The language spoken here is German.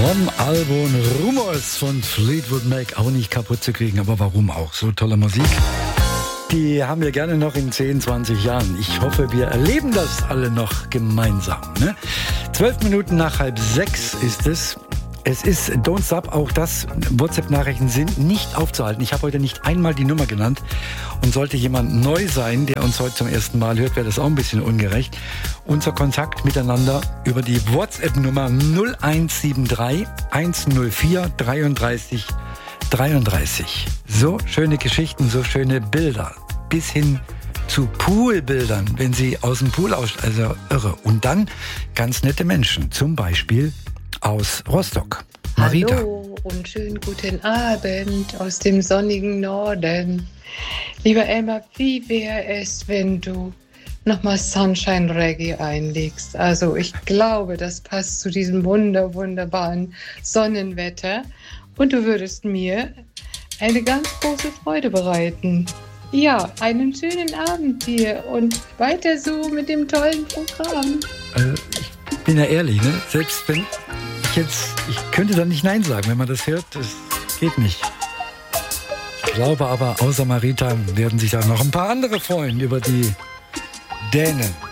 Vom Album Rumors von Fleetwood Mac, auch nicht kaputt zu kriegen, aber warum auch? So tolle Musik. Die haben wir gerne noch in 10, 20 Jahren. Ich hoffe, wir erleben das alle noch gemeinsam. Ne? 12 Minuten nach 5:30 ist es. Es ist Don't Stop, auch das, WhatsApp-Nachrichten sind nicht aufzuhalten. Ich habe heute nicht einmal die Nummer genannt. Und sollte jemand neu sein, der uns heute zum ersten Mal hört, wäre das auch ein bisschen ungerecht. Unser Kontakt miteinander über die WhatsApp-Nummer 0173 104 33 33. So schöne Geschichten, so schöne Bilder. Bis hin zu Poolbildern, wenn sie aus dem Pool also irre. Und dann ganz nette Menschen, zum Beispiel aus Rostock. Marita. Hallo und schönen guten Abend aus dem sonnigen Norden. Lieber Elmar, wie wäre es, wenn du nochmal Sunshine Reggae einlegst? Also ich glaube, das passt zu diesem wunderbaren Sonnenwetter und du würdest mir eine ganz große Freude bereiten. Ja, einen schönen Abend dir und weiter so mit dem tollen Programm. Ich bin ja ehrlich, ne? Selbst wenn ich könnte dann nicht Nein sagen, wenn man das hört, das geht nicht. Ich glaube aber, außer Marita werden sich da noch ein paar andere freuen über die Dänen.